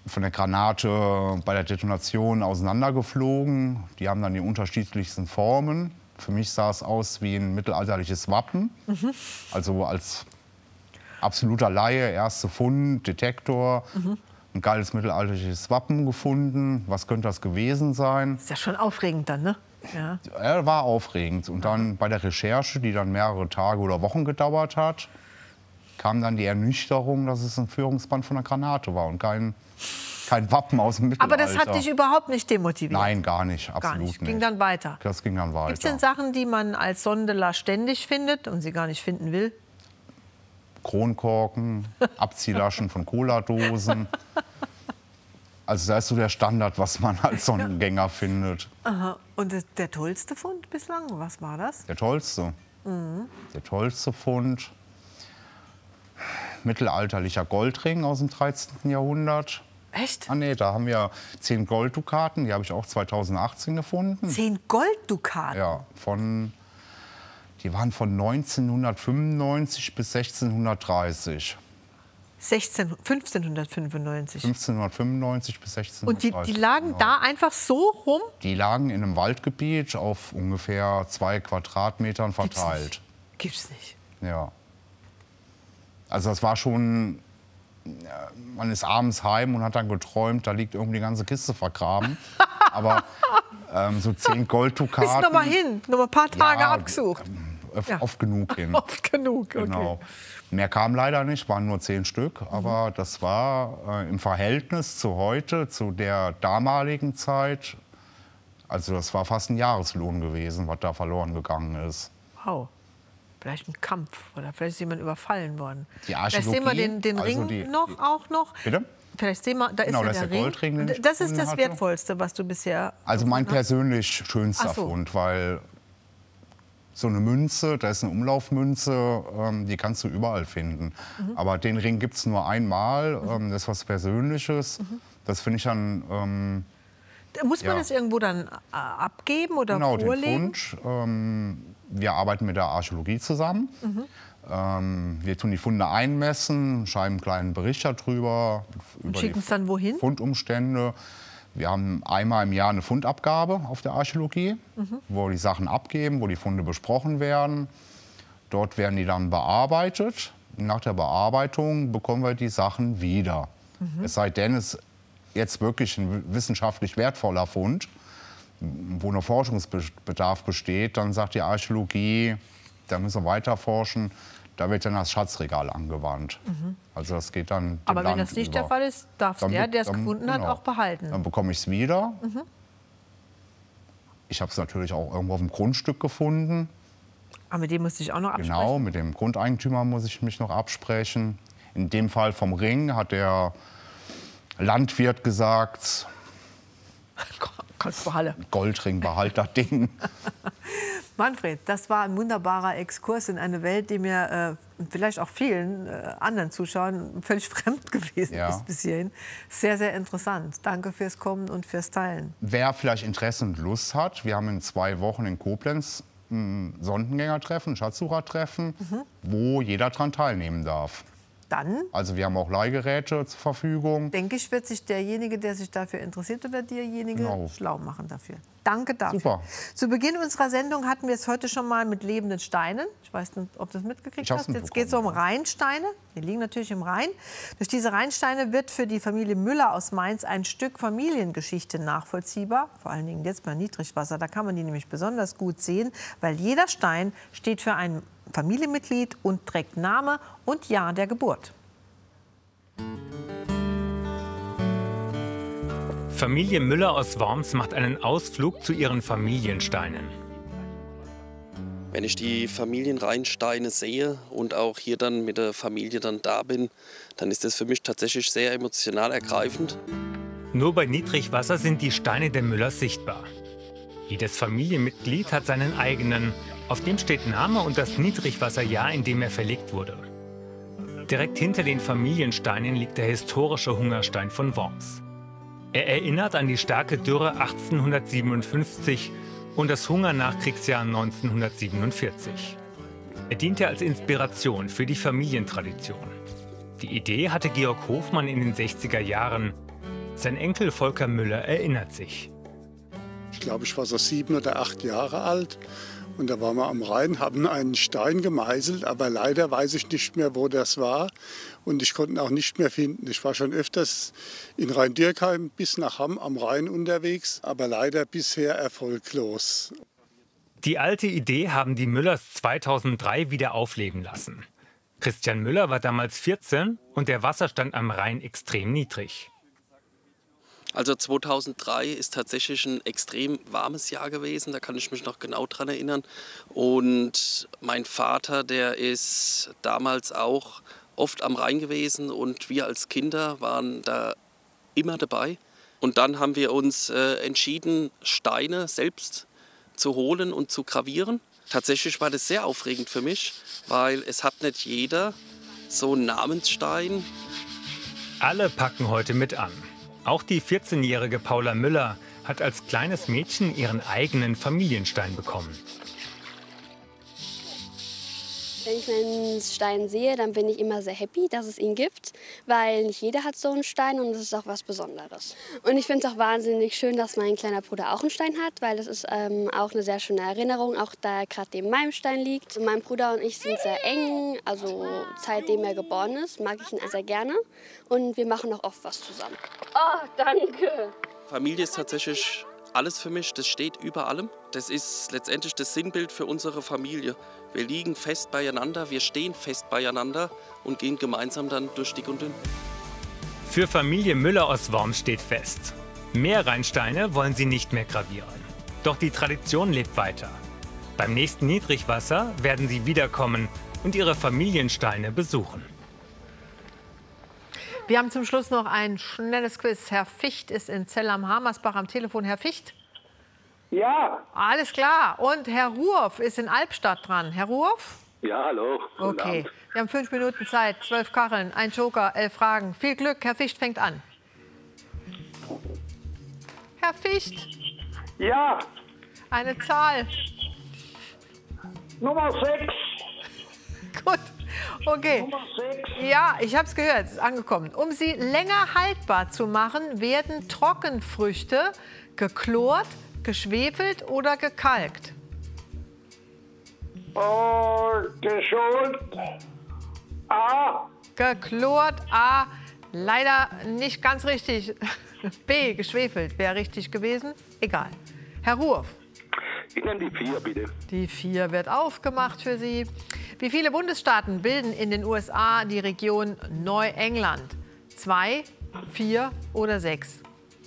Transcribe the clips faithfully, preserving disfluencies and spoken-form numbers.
von der Granate bei der Detonation auseinandergeflogen. Die haben dann die unterschiedlichsten Formen. Für mich sah es aus wie ein mittelalterliches Wappen. Mhm. Also als absoluter Laie, erste Fund, Detektor. Mhm. Ein geiles mittelalterliches Wappen gefunden. Was könnte das gewesen sein? Ist ja schon aufregend dann, ne? Ja. Er war aufregend. Und dann bei der Recherche, die dann mehrere Tage oder Wochen gedauert hat, kam dann die Ernüchterung, dass es ein Führungsband von einer Granate war und kein, kein Wappen aus dem Mittelalter. Aber das hat dich überhaupt nicht demotiviert? Nein, gar nicht, absolut gar nicht. nicht. Ging dann weiter? Das ging dann weiter. Gibt es denn Sachen, die man als Sondeler ständig findet und sie gar nicht finden will? Kronkorken, Abziehlaschen von Cola-Dosen. Also das ist so der Standard, was man als Sonnengänger findet. Aha. Und der tollste Fund bislang, was war das? Der tollste? Mhm. Der tollste Fund, mittelalterlicher Goldring aus dem dreizehnten Jahrhundert. Echt? Ah nee, da haben wir zehn Golddukaten, die habe ich auch zweitausendachtzehn gefunden. Zehn Golddukaten? Ja, von, die waren von neunzehnhundertfünfundneunzig bis sechzehnhundertdreißig. sechzehn, fünfzehnhundertfünfundneunzig. fünfzehnhundertfünfundneunzig bis sechzehnhundertdreißig. Und die, die lagen genau. da einfach so rum? Die lagen in einem Waldgebiet auf ungefähr zwei Quadratmetern verteilt. Gibt's nicht. Gibt's nicht. Ja. Also das war schon, man ist abends heim und hat dann geträumt, da liegt irgendwie die ganze Kiste vergraben. Aber ähm, so zehn Golddukaten. Ist noch mal hin, noch mal ein paar Tage ja, abgesucht. Oft, Ja. oft genug hin. Oft genug, okay. Genau. Mehr kam leider nicht, waren nur zehn Stück. Aber das war äh, im Verhältnis zu heute, zu der damaligen Zeit, also das war fast ein Jahreslohn gewesen, was da verloren gegangen ist. Wow. Vielleicht ein Kampf oder vielleicht ist jemand überfallen worden. Die Vielleicht sehen wir den, den also Ring die, noch, die, auch noch. Bitte? Vielleicht sehen wir, da Genau, ist ja das der, ist der Ring. Goldring, den ich Das ist das hatte. Wertvollste, was du bisher... Also mein gefunden hast? persönlich schönster Ach so. Fund, weil so eine Münze, da ist eine Umlaufmünze, ähm, die kannst du überall finden. Mhm. Aber den Ring gibt es nur einmal, Mhm. ähm, das ist was Persönliches. Mhm. Das finde ich dann... Ähm, Muss man ja. das irgendwo dann äh, abgeben oder genau, vorlegen? den Fund. Ähm, wir arbeiten mit der Archäologie zusammen. Mhm. Ähm, wir tun die Funde einmessen, schreiben einen kleinen Bericht darüber. Und schicken es dann wohin? Fundumstände. Wir haben einmal im Jahr eine Fundabgabe auf der Archäologie, mhm. wo wir die Sachen abgeben, wo die Funde besprochen werden. Dort werden die dann bearbeitet. Nach der Bearbeitung bekommen wir die Sachen wieder. Mhm. Es sei denn, es ist jetzt wirklich ein wissenschaftlich wertvoller Fund, wo noch Forschungsbedarf besteht, dann sagt die Archäologie, da müssen wir weiter forschen. Da wird dann das Schatzregal angewandt. Mhm. Also das geht dann dem Aber wenn Land das nicht über. der Fall ist, darf Dann der, wird- der es dann- gefunden hat, genau. auch behalten. Dann bekomme ich es wieder. Mhm. Ich habe es natürlich auch irgendwo auf dem Grundstück gefunden. Aber mit dem musste ich auch noch absprechen. Genau, mit dem Grundeigentümer muss ich mich noch absprechen. In dem Fall vom Ring hat der Landwirt gesagt, Gott behalle. Goldring, behalt das Ding. Manfred, das war ein wunderbarer Exkurs in eine Welt, die mir äh, vielleicht auch vielen äh, anderen Zuschauern völlig fremd gewesen Ja. ist bis hierhin. Sehr, sehr interessant. Danke fürs Kommen und fürs Teilen. Wer vielleicht Interesse und Lust hat, wir haben in zwei Wochen in Koblenz ein Sondengängertreffen, ein Schatzsuchertreffen, Mhm. wo jeder daran teilnehmen darf. Dann, Also wir haben auch Leihgeräte zur Verfügung. denke ich, wird sich derjenige, der sich dafür interessiert, oder derjenige Genau. schlau machen dafür. Danke dafür. Super. Zu Beginn unserer Sendung hatten wir es heute schon mal mit lebenden Steinen. Ich weiß nicht, ob du das mitgekriegt Ich hab's hast. Jetzt geht es um mitbekommen, Rheinsteine. Die liegen natürlich im Rhein. Durch diese Rheinsteine wird für die Familie Müller aus Mainz ein Stück Familiengeschichte nachvollziehbar. Vor allen Dingen jetzt bei Niedrigwasser. Da kann man die nämlich besonders gut sehen, weil jeder Stein steht für ein Familienmitglied und trägt Name und Jahr der Geburt. Familie Müller aus Worms macht einen Ausflug zu ihren Familiensteinen. Wenn ich die Familienrheinsteine sehe und auch hier dann mit der Familie dann da bin, dann ist das für mich tatsächlich sehr emotional ergreifend. Nur bei Niedrigwasser sind die Steine der Müllers sichtbar. Jedes Familienmitglied hat seinen eigenen. Auf dem steht Name und das Niedrigwasserjahr, in dem er verlegt wurde. Direkt hinter den Familiensteinen liegt der historische Hungerstein von Worms. Er erinnert an die starke Dürre achtzehnhundertsiebenundfünfzig und das Hungernachkriegsjahr neunzehnhundertsiebenundvierzig. Er diente als Inspiration für die Familientradition. Die Idee hatte Georg Hofmann in den sechziger Jahren. Sein Enkel Volker Müller erinnert sich. Ich glaube, ich war so sieben oder acht Jahre alt. Und da waren wir am Rhein, haben einen Stein gemeißelt, aber leider weiß ich nicht mehr, wo das war. Und ich konnte ihn auch nicht mehr finden. Ich war schon öfters in Rhein-Dierkheim bis nach Hamm am Rhein unterwegs, aber leider bisher erfolglos. Die alte Idee haben die Müllers zweitausenddrei wieder aufleben lassen. Christian Müller war damals vierzehn und der Wasserstand am Rhein extrem niedrig. Also zweitausenddrei ist tatsächlich ein extrem warmes Jahr gewesen, da kann ich mich noch genau dran erinnern. Und mein Vater, der ist damals auch oft am Rhein gewesen und wir als Kinder waren da immer dabei. Und dann haben wir uns äh, entschieden, Steine selbst zu holen und zu gravieren. Tatsächlich war das sehr aufregend für mich, weil es hat nicht jeder so einen Namensstein. Alle packen heute mit an. Auch die vierzehnjährige Paula Müller hat als kleines Mädchen ihren eigenen Familienstein bekommen. Wenn ich meinen Stein sehe, dann bin ich immer sehr happy, dass es ihn gibt, weil nicht jeder hat so einen Stein und das ist auch was Besonderes. Und ich finde es auch wahnsinnig schön, dass mein kleiner Bruder auch einen Stein hat, weil das ist ähm, auch eine sehr schöne Erinnerung, auch da er gerade neben meinem Stein liegt. Und mein Bruder und ich sind sehr eng, also seitdem er geboren ist, mag ich ihn sehr gerne und wir machen auch oft was zusammen. Oh, danke! Familie ist tatsächlich alles für mich, das steht über allem. Das ist letztendlich das Sinnbild für unsere Familie. Wir liegen fest beieinander, wir stehen fest beieinander und gehen gemeinsam dann durch dick und dünn. Für Familie Müller aus Worms steht fest: Mehr Rheinsteine wollen sie nicht mehr gravieren. Doch die Tradition lebt weiter. Beim nächsten Niedrigwasser werden sie wiederkommen und ihre Familiensteine besuchen. Wir haben zum Schluss noch ein schnelles Quiz. Herr Ficht ist in Zell am Hamersbach am Telefon. Herr Ficht? Ja. Alles klar. Und Herr Ruoff ist in Albstadt dran. Herr Ruoff? Ja, hallo. Guten Okay. Abend. Wir haben fünf Minuten Zeit, zwölf Kacheln, ein Joker, elf Fragen. Viel Glück. Herr Ficht fängt an. Herr Ficht? Ja. Eine Zahl. Nummer sechs. Gut. Okay. Nummer sechs. Ja, ich habe es gehört, es ist angekommen. Um sie länger haltbar zu machen, werden Trockenfrüchte geklort, geschwefelt oder gekalkt. Oh, geschont. A. Geklort, A. Leider nicht ganz richtig. B. Geschwefelt wäre richtig gewesen. Egal. Herr Ruoff. Ich nehme die vier, bitte. Die vier wird aufgemacht für Sie. Wie viele Bundesstaaten bilden in den U S A die Region Neuengland? Zwei, vier oder sechs?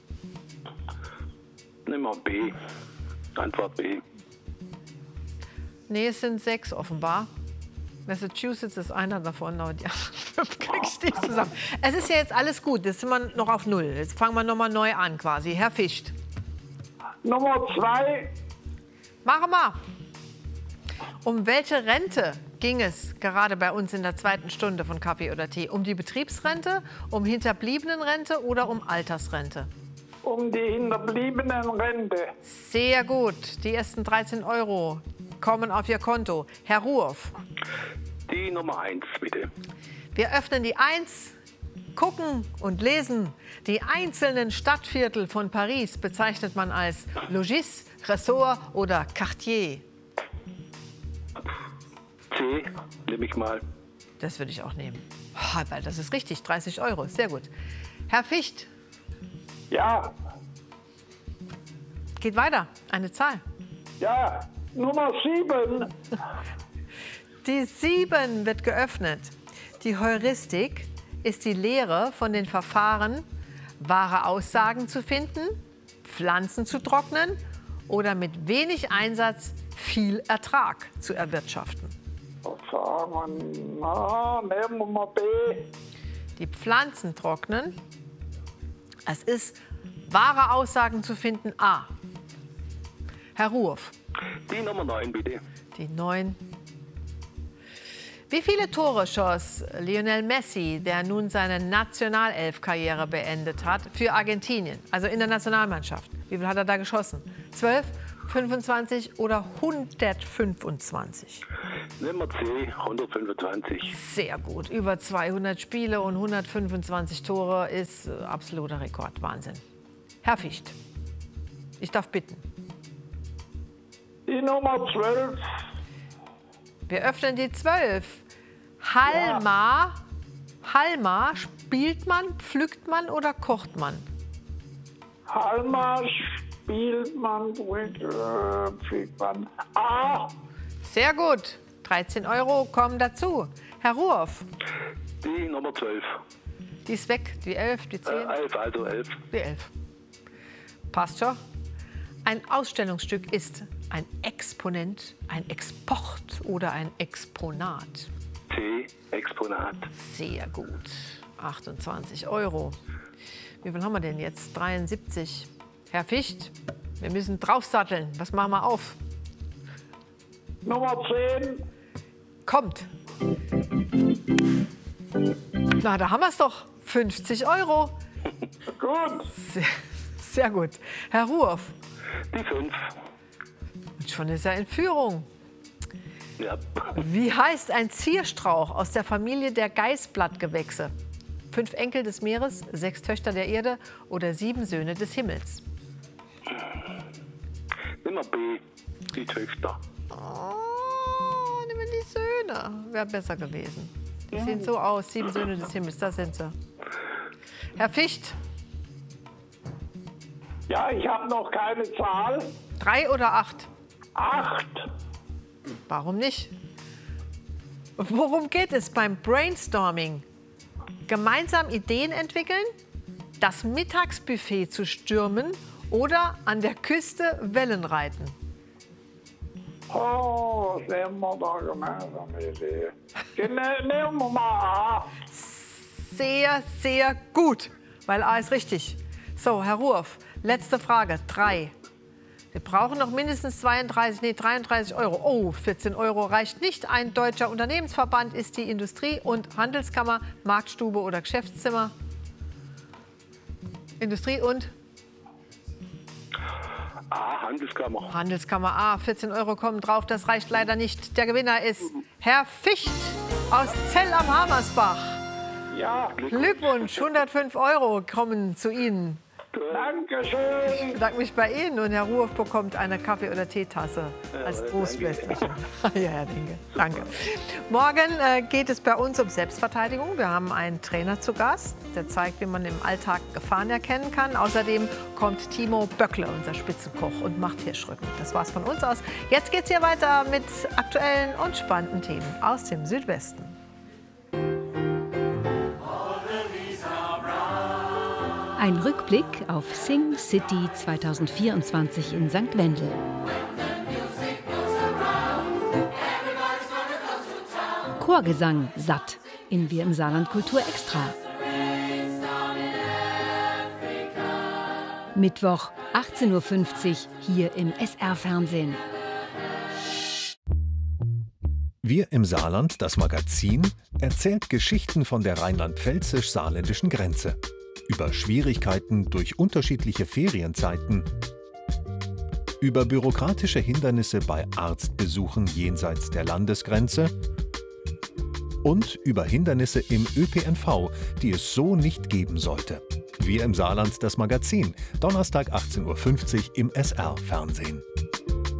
Nehmen wir B. Antwort B. Nee, es sind sechs offenbar. Massachusetts ist einer davon, aber die anderen fünf kriegst du nicht zusammen. Es ist ja jetzt alles gut, jetzt sind wir noch auf Null. Jetzt fangen wir noch mal neu an quasi. Herr Ficht. Nummer zwei. Machen wir. Um welche Rente ging es gerade bei uns in der zweiten Stunde von Kaffee oder Tee? Um die Betriebsrente, um Hinterbliebenenrente oder um Altersrente? Um die hinterbliebenen Rente. Sehr gut. Die ersten dreizehn Euro kommen auf Ihr Konto. Herr Ruoff. Die Nummer eins, bitte. Wir öffnen die eins, gucken und lesen. Die einzelnen Stadtviertel von Paris bezeichnet man als Logis, Ressort oder Quartier. C, nehme ich mal. Das würde ich auch nehmen. Oh, weil das ist richtig, dreißig Euro. Sehr gut. Herr Ficht. Ja. Geht weiter. Eine Zahl. Ja. Nummer sieben. Die sieben wird geöffnet. Die Heuristik ist die Lehre von den Verfahren, wahre Aussagen zu finden, Pflanzen zu trocknen oder mit wenig Einsatz viel Ertrag zu erwirtschaften. Verfahren. Na, nehmen wir mal B. Die Pflanzen trocknen. Es ist wahre Aussagen zu finden. A. Herr Ruoff. Die Nummer neun, bitte. Die neun. Wie viele Tore schoss Lionel Messi, der nun seine Nationalelf-Karriere beendet hat, für Argentinien, also in der Nationalmannschaft? Wie viel hat er da geschossen? Zwölf, fünfundzwanzig oder hundertfünfundzwanzig? Nehmen wir C, hundertfünfundzwanzig. Sehr gut. Über zweihundert Spiele und hundertfünfundzwanzig Tore ist äh, absoluter Rekord. Wahnsinn. Herr Ficht, ich darf bitten. Die Nummer zwölf. Wir öffnen die zwölf. Halma. Halma, spielt man, pflückt man oder kocht man? Halma spielt man, bringt, äh, pflegt man. A. Sehr gut. dreizehn Euro kommen dazu. Herr Ruoff. Die Nummer zwölf. Die ist weg. Die elf, die zehn. Äh, elf, also elf. Die elf. Passt schon. Ein Ausstellungsstück ist ein Exponent, ein Export oder ein Exponat. C, Exponat. Sehr gut. achtundzwanzig Euro. Wie viel haben wir denn jetzt? dreiundsiebzig. Herr Ficht, wir müssen draufsatteln. Was machen wir auf? Nummer zehn. Kommt. Na, da haben wir es doch. fünfzig Euro. Gut. Sehr, sehr gut. Herr Ruoff. Die fünf. Und schon ist er in Führung. Ja. Wie heißt ein Zierstrauch aus der Familie der Geißblattgewächse? Fünf Enkel des Meeres, sechs Töchter der Erde oder sieben Söhne des Himmels? Nehmen wir B, die Töchter. Oh, nehmen wir die Söhne. Wäre besser gewesen. Die sehen so aus, sieben Söhne des Himmels, da sind sie. Herr Ficht. Ja, ich habe noch keine Zahl. Drei oder acht? Acht. Warum nicht? Worum geht es beim Brainstorming? Gemeinsam Ideen entwickeln, das Mittagsbuffet zu stürmen oder an der Küste Wellen reiten? Oh, was nehmen wir da gemeinsam Idee? Ne, nehmen wir mal A. Sehr, sehr gut, weil A ist richtig. So, Herr Ruoff, letzte Frage, drei. Wir brauchen noch mindestens zweiunddreißig, nee, dreiunddreißig Euro. Oh, vierzehn Euro reicht nicht. Ein deutscher Unternehmensverband ist die Industrie- und Handelskammer, Marktstube oder Geschäftszimmer. Industrie und? A, Handelskammer. Handelskammer A, vierzehn Euro kommen drauf, das reicht leider nicht. Der Gewinner ist Herr Ficht aus Zell am Hamersbach. Ja, Glückwunsch, hundertfünf Euro kommen zu Ihnen. Dankeschön. Ich bedanke mich bei Ihnen und Herr Ruoff bekommt eine Kaffee- oder Teetasse als Trostfläschchen. Ja, ja, danke. danke. Morgen äh, geht es bei uns um Selbstverteidigung. Wir haben einen Trainer zu Gast, der zeigt, wie man im Alltag Gefahren erkennen kann. Außerdem kommt Timo Böckle, unser Spitzenkoch, und macht Hirschrücken. Das war's von uns aus. Jetzt geht's hier weiter mit aktuellen und spannenden Themen aus dem Südwesten. Ein Rückblick auf Sing City zweitausendvierundzwanzig in Sankt Wendel. Chorgesang satt in Wir im Saarland Kultur Extra. Mittwoch achtzehn Uhr fünfzig hier im S R-Fernsehen. Wir im Saarland, das Magazin, erzählt Geschichten von der rheinland-pfälzisch-saarländischen Grenze. Über Schwierigkeiten durch unterschiedliche Ferienzeiten, über bürokratische Hindernisse bei Arztbesuchen jenseits der Landesgrenze und über Hindernisse im Ö P N V, die es so nicht geben sollte. Wir im Saarland, das Magazin, Donnerstag achtzehn Uhr fünfzig im S R-Fernsehen.